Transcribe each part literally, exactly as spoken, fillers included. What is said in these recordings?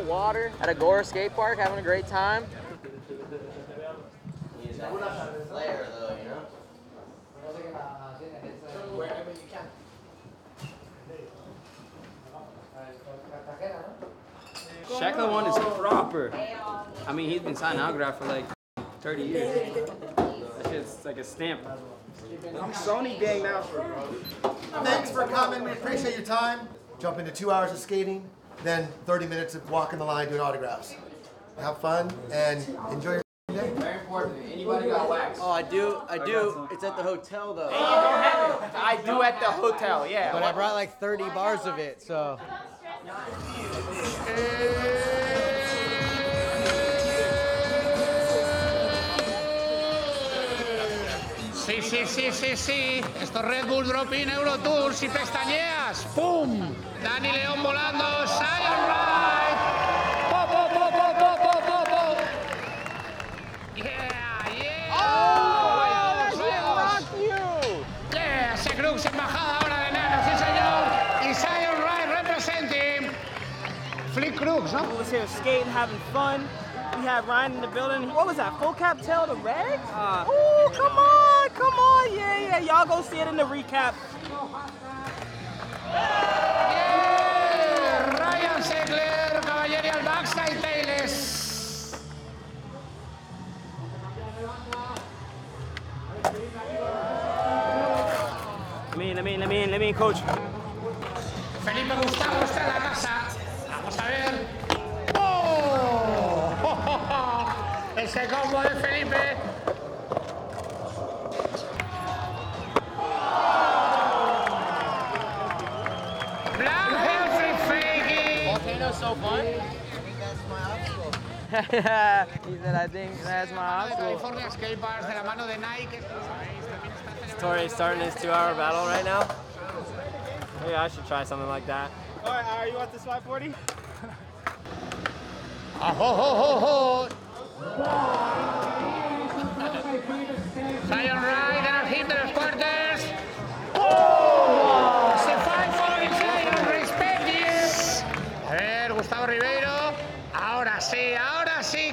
water at Agora Skate Park, having a great time. He's got a flair though, you know? Wherever you can. Shackler one is proper. I mean, he's been signing autograph for like thirty years. That shit's like a stamp. I'm Sony gang now. Thanks for coming. We appreciate your time. Jump into two hours of skating, then thirty minutes of walking the line doing autographs. Have fun and enjoy your day. Very important. Anybody got wax? Oh, I do, I do. It's at the hotel though. I do at the hotel, yeah. But I brought like thirty bars of it, so. Sí, sí, sí, sí, sí. Esto es Red Bull Drop-In Euro Tour. Si pestañeas, ¡pum! Dani León volando. Zion Wright. Po, po, po, po, po, po, po, po. Yeah, yeah. Oh, that shit rocked you. Yeah, ese Crux embajada ahora de Nano, sí señor. Y Zion Wright representing Flick Crux, ¿no? We was here skating, having fun. We had Ryan in the building. What was that? Full cap tail to red? Uh, oh, come on, come on. Yeah, yeah. Y'all go see it in the recap. Yeah, Ryan Segler, Cavalieri al backside tails. Let me in, let me in, let me in, let me in, coach. Felipe Gustavo está en la casa. Vamos a ver. ¡Oh! Ese combo de Felipe. Black Helfrey faking. Volcano's so fun. He said, I think that's my obstacle. California Skate Bars de la mano de Nike. Tori starting his two-hour battle right now. Maybe I should try something like that. All right, are you at the five forty? Oh, ho, ho, ho, ho. Zion Wright en el hit de los quarters. ¡Oh! Se five forty Zion, respect yes. A ver, Gustavo Ribeiro. Ahora sí, ahora sí.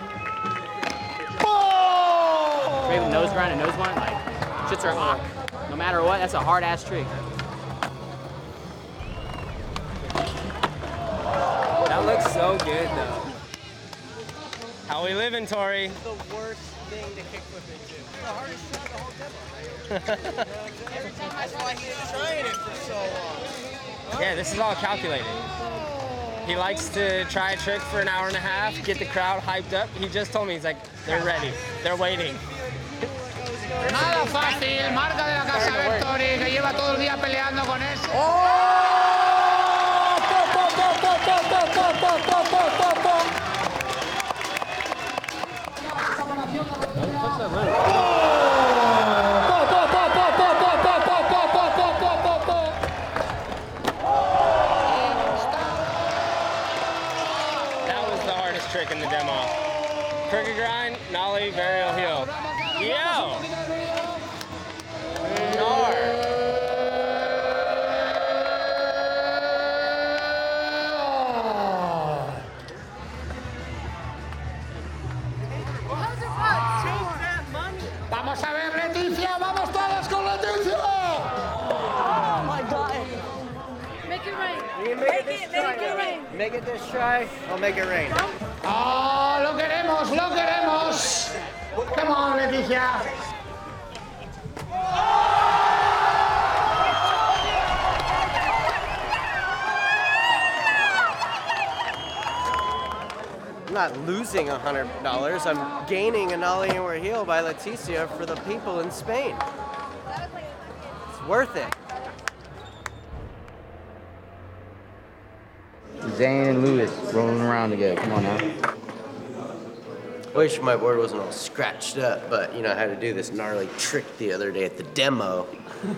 ¡Oh! Great with nose grind and nose blind, like, shits are hot. No matter what, that's a hard ass trick. That looks so good though. How we living, Tori? The worst thing to kickflip into. The hardest shot of the whole demo. Every time that's why he's trying it for so long. Yeah, this is all calculated. He likes to try a trick for an hour and a half, get the crowd hyped up. He just told me, he's like, they're ready, they're waiting. Nada fácil, marca de la casa Vettori, que lleva todo el día peleando con ese. That was the hardest trick in the demo. Crooked grind, nollie, varial heel. Yo! Vamos a ver, Leticia, vamos todos con Leticia. Oh my God. Make it rain. You make, it, this Make try. it rain. Make it this try. I'll make it rain. Oh, lo queremos, lo queremos. Come on, Leticia. I'm not losing one hundred dollars. I'm gaining a nollie over heel by Leticia for the people in Spain. It's worth it. Zane and Lewis rolling around together. Come on now. Wish my board wasn't all scratched up, but you know, I had to do this gnarly trick the other day at the demo.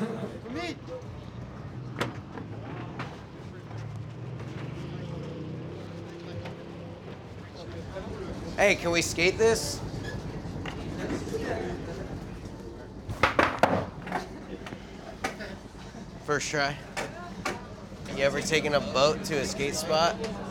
Hey, can we skate this? First try. You ever taken a boat to a skate spot?